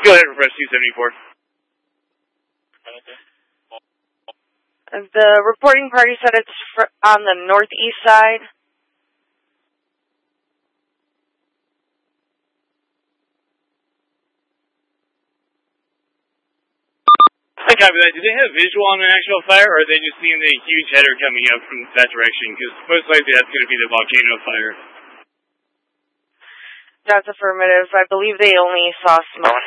Go ahead, Refresh 274. The reporting party said it's on the northeast side. I copy that. Do they have visual on an actual fire, or are they just seeing the huge header coming up from that direction? Because most likely that's going to be the volcano fire. That's affirmative. I believe they only saw smoke.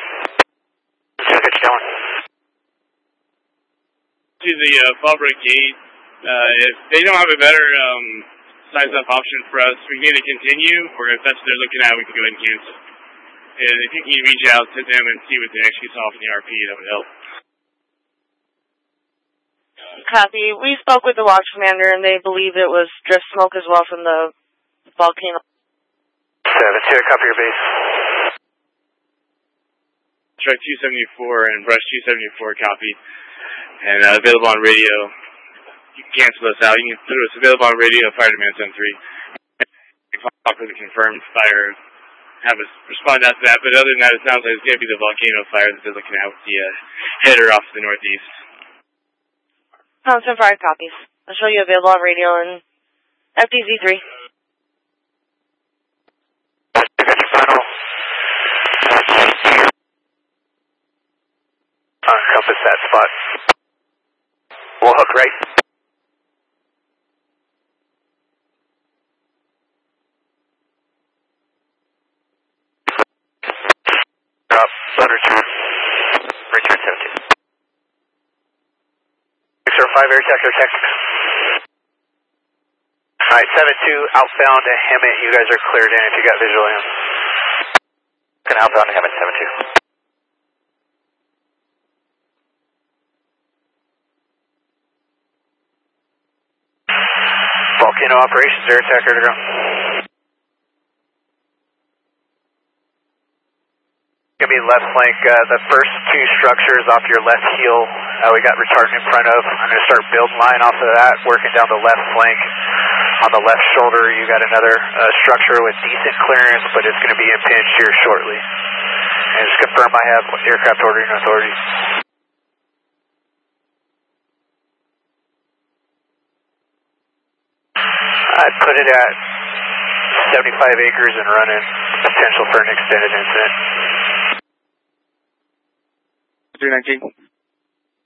To the Fallbrook Gate, if they don't have a better size-up option for us, we can either continue, or if that's what they're looking at, we can go ahead and cancel. And if you can reach out to them and see what they actually saw from the RP, that would help. Copy. We spoke with the watch commander, and they believe it was drift smoke as well from the volcano. 7-2, copy your base. Truck 274 and Brush 274, copy. And available on radio. You can cancel us out. You can put us available on radio, Fire Demand Zone 3. For the confirmed fire, have us respond out to that. But other than that, it sounds like it's going to be the volcano fire that they're looking at with the header off to the northeast. Thompson 5 copies. I'll show you available on radio and FDZ 3. Compass that spot. We'll hook right. Drop, load return. Return 17. 605 air tech. Alright, 7-2 outbound to Hammett. You guys are cleared in if you got visual in. Can outbound to Hammett 7-2. Volcano operations, air attack, air to ground. Gonna be left flank, the first two structures off your left heel, we got retardant in front of. I'm gonna start build line off of that, working down the left flank. On the left shoulder, you got another structure with decent clearance, but it's gonna be impinged here shortly. And just confirm I have aircraft ordering authority. I'd put it at 75 acres and running, potential for an extended incident. 319.